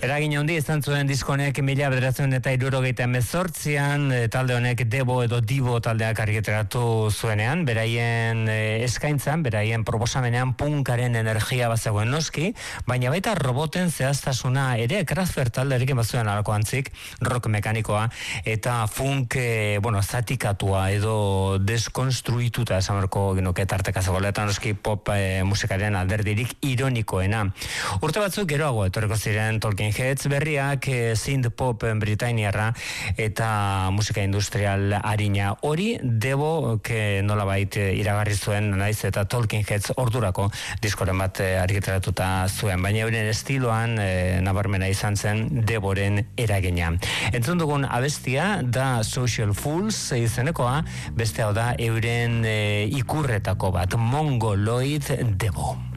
Eragin handi izan zuen diskonek 1978an talde honek Debo edo Dibo taldeak argitaratu zuenean, beraien eskaintzan, beraien proposamenean punkaren energia bazegoen noski, baina baita roboten zehaztasuna ere Kraftwerk taldearekin bazuen alako antzik, rock mekanikoa eta funk, zatikatua edo deskonstruituta esamarko genuke tarteka zegoela, eta noski pop musikaren alderdirik ironikoena. Urte batzuk geroago etorriko ziren Talking Heads berriak, synth pop britainiarra eta musika industrial arina. Hori Debo nolabait iragarri zuen, naiz eta Talking Heads ordurako diskoren bat argitaratuta zuen, baina euren estiloan nabarmena izan zen Deboren eragina. Entzun dugun abestia da Social Fools izenekoa, beste hau da euren ikurretako bat, Mongoloid Debo.